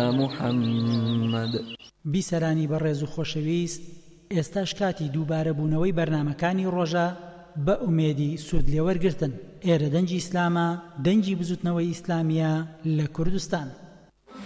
محمد. بیسەرانی بەڕێز و خۆشەویست، ئێستاش کاتی دووبارە بوونەوەی بەرنامەکانی ڕۆژە بە ئومێدی سوود لێوەرگرتن. ئێرە دەنگی ئیسلامە، دەنگی بزوتنەوەی ئیسلامیە لە کوردستان.